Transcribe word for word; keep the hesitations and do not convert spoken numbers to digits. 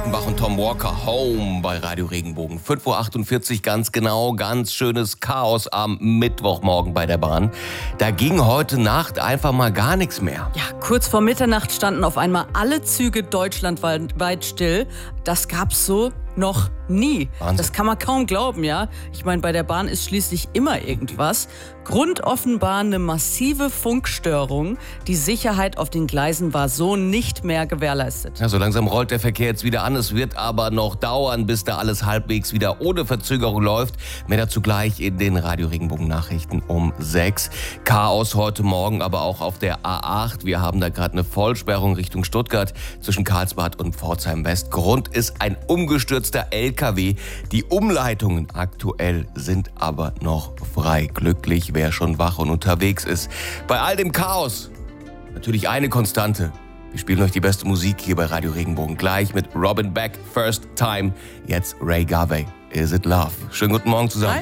Reichenbach und Tom Walker, Home bei Radio Regenbogen. fünf Uhr achtundvierzig ganz genau, ganz schönes Chaos am Mittwochmorgen bei der Bahn. Da ging heute Nacht einfach mal gar nichts mehr. Ja, kurz vor Mitternacht standen auf einmal alle Züge deutschlandweit still. Das gab's so noch nie. Wahnsinn. Das kann man kaum glauben, ja. Ich meine, bei der Bahn ist schließlich immer irgendwas. Grund offenbar eine massive Funkstörung. Die Sicherheit auf den Gleisen war so nicht mehr gewährleistet. Ja, so langsam rollt der Verkehr jetzt wieder an. Es wird aber noch dauern, bis da alles halbwegs wieder ohne Verzögerung läuft. Mehr dazu gleich in den Radio Regenbogen Nachrichten um sechs. Chaos heute Morgen aber auch auf der A acht. Wir haben da gerade eine Vollsperrung Richtung Stuttgart zwischen Karlsbad und Pforzheim West. Grund ist ein umgestürzter L K W. Die Umleitungen aktuell sind aber noch frei. Glücklich, wer schon wach und unterwegs ist. Bei all dem Chaos natürlich eine Konstante. Wir spielen euch die beste Musik hier bei Radio Regenbogen. Gleich mit Robin Beck, First Time. Jetzt Ray Garvey, Is It Love. Schönen guten Morgen zusammen. Hi.